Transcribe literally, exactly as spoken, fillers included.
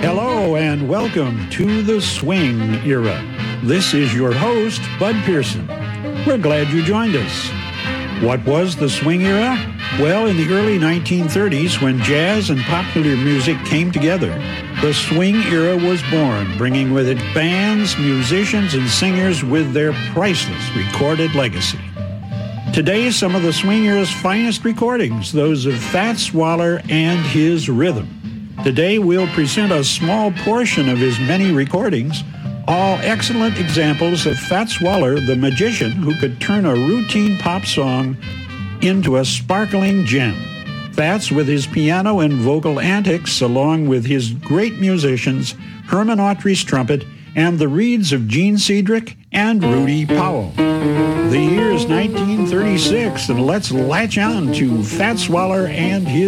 Hello and welcome to the Swing Era. This is your host, Bud Pearson. We're glad you joined us. What was the Swing Era? Well, in the early nineteen thirties, when jazz and popular music came together, the Swing Era was born, bringing with it bands, musicians, and singers with their priceless recorded legacy. Today, some of the Swing Era's finest recordings, those of Fats Waller and his rhythm. Today, we'll present a small portion of his many recordings, all excellent examples of Fats Waller, the magician who could turn a routine pop song into a sparkling gem. Fats, with his piano and vocal antics, along with his great musicians, Herman Autry's trumpet, and the reeds of Gene Cedric and Rudy Powell. The year is nineteen thirty-six, and let's latch on to Fats Waller and his